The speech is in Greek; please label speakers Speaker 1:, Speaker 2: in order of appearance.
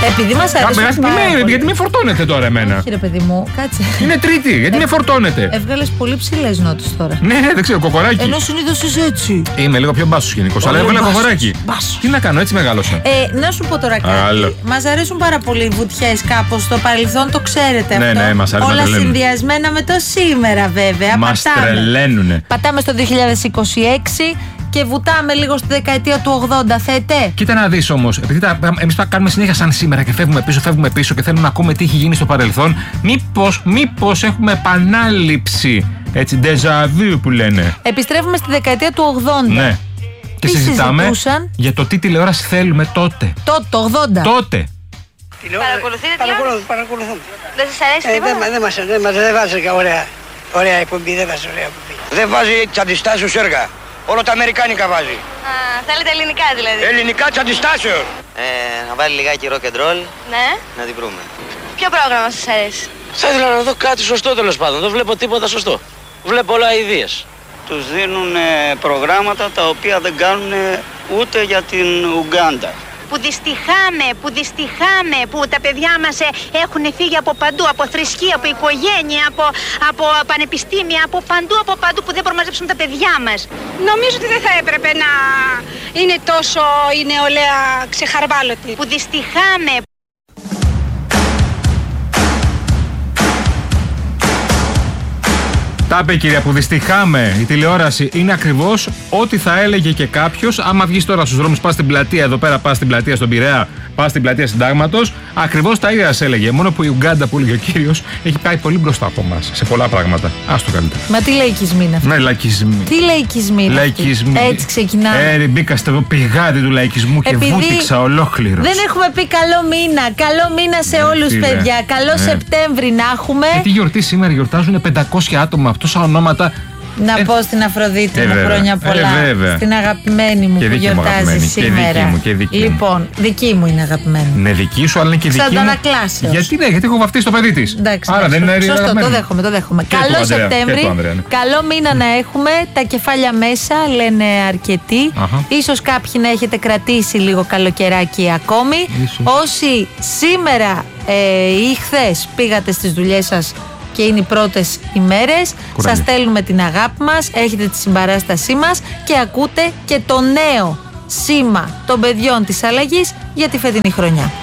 Speaker 1: Επειδή μας αρέσει.
Speaker 2: Γιατί με φορτώνετε τώρα εμένα.
Speaker 1: Όχι, ρε παιδί μου, κάτσε.
Speaker 2: Είναι Τρίτη, γιατί με φορτώνετε.
Speaker 1: Έβγαλες πολύ ψηλές νότες τώρα.
Speaker 2: Ναι, δεν ξέρω, κοκοράκι.
Speaker 1: Ενώ συνήθως είσαι έτσι.
Speaker 2: Είμαι λίγο πιο μπάσος γενικώς, αλλά έβγαλα κοκοράκι. Τι να κάνω, έτσι μεγάλωσα.
Speaker 1: Να σου πω τώρα κάτι. Μας αρέσουν πάρα πολύ οι βουτιές κάπως στο παρελθόν, το ξέρετε αυτό.
Speaker 2: Ναι, μας αρέσει.
Speaker 1: Όλα συνδυασμένα με το σήμερα βέβαια.
Speaker 2: Μας τρελαίνουνε.
Speaker 1: Πατάμε στο 2026. Και βουτάμε λίγο στη δεκαετία του 80, θέτε.
Speaker 2: Κοίτα να δεις όμως, επειδή εμείς κάνουμε συνέχεια σαν σήμερα και φεύγουμε πίσω και θέλουμε να ακούμε τι έχει γίνει στο παρελθόν, μήπως έχουμε επανάληψη, έτσι, déjà vu που λένε.
Speaker 1: Επιστρέφουμε στη δεκαετία του 80.
Speaker 2: Ναι. Και συζητάμε για το τι τηλεόραση θέλουμε τότε.
Speaker 1: Το 80.
Speaker 2: Τότε.
Speaker 3: Παρακολουθείτε τηλεόραση?
Speaker 4: Παρακολουθούμε.
Speaker 3: Δεν σας αρέσει τίποτα?
Speaker 4: Δεν βάζει ωραία εκπομπή, δεν βάζει ωραία εκπομπή.
Speaker 5: Δεν βάζει τσαντιστάσεως έργα. Όλα τα αμερικάνικα βάζει.
Speaker 3: Θέλετε ελληνικά δηλαδή?
Speaker 5: Ελληνικά τσαντιστάσεως.
Speaker 6: Να βάλει λιγάκι rock and roll.
Speaker 3: Ναι.
Speaker 6: Να την βρούμε.
Speaker 3: Ποιο πρόγραμμα σας αρέσει?
Speaker 7: Θα ήθελα να δω κάτι σωστό τέλος πάντων. Δεν βλέπω τίποτα σωστό. Βλέπω όλα αηδίες.
Speaker 8: Τους δίνουν προγράμματα τα οποία δεν κάνουν ούτε για την Ουγκάντα.
Speaker 3: Που δυστυχάμε που τα παιδιά μας έχουν φύγει από παντού, από θρησκεία, από οικογένεια, από πανεπιστήμια, από παντού που δεν μπορούμε να μαζέψουμε τα παιδιά μας.
Speaker 9: Νομίζω ότι δεν θα έπρεπε να είναι τόσο η νεολαία ξεχαρβάλωτη.
Speaker 3: Που δυστυχάμε.
Speaker 2: Τα είπε, κυρία, που δυστυχάμε. Η τηλεόραση είναι ακριβώς ό,τι θα έλεγε και κάποιος. Άμα βγεις τώρα στους δρόμους, πας στην πλατεία εδώ πέρα, πας στην πλατεία στον Πειραιά, πας στην πλατεία Συντάγματος, ακριβώς τα ίδια σας έλεγε. Μόνο που η Ουγκάντα που έλεγε ο κύριος έχει πάει πολύ μπροστά από εμάς σε πολλά πράγματα. Άστο καλύτερα.
Speaker 1: Μα τι λαϊκισμοί είναι αυτοί?
Speaker 2: Ναι, λαϊκισμοί.
Speaker 1: Τι λαϊκισμοί είναι αυτοί? Έτσι ξεκινάμε.
Speaker 2: Μπήκα στο πηγάδι του λαϊκισμού και βούτυξα ολόκληρος.
Speaker 1: Δεν έχουμε πει καλό μήνα. Καλό μήνα σε όλους, παιδιά. Καλό Σεπτέμβρη να έχουμε.
Speaker 2: Τι γιορτή σήμερα? Γιορτάζουν 500 άτομα. Τόσα ονόματα.
Speaker 1: Να πω στην Αφροδίτη μου χρόνια πολλά. Στην αγαπημένη μου
Speaker 2: και
Speaker 1: που γιορτάζει σήμερα.
Speaker 2: Και δική μου.
Speaker 1: Λοιπόν, δική μου είναι αγαπημένη.
Speaker 2: Ναι, δική σου, αλλά είναι και δική μου.
Speaker 1: Σαν Ανακλάσεως.
Speaker 2: Γιατί έχω βαφτίσει το παιδί της.
Speaker 1: Άρα
Speaker 2: δεν είναι
Speaker 1: σωστό, το δέχομαι. Καλό Σεπτέμβρη. Καλό μήνα να έχουμε. Τα κεφάλια μέσα λένε αρκετοί. Ίσως κάποιοι να έχετε κρατήσει λίγο καλοκαιράκι ακόμη. Όσοι σήμερα ή χθες πήγατε στις δουλειές σας και είναι οι πρώτες ημέρες, σας στέλνουμε την αγάπη μας, έχετε τη συμπαράστασή μας και ακούτε και το νέο σήμα των παιδιών της αλλαγής για τη φετινή χρονιά.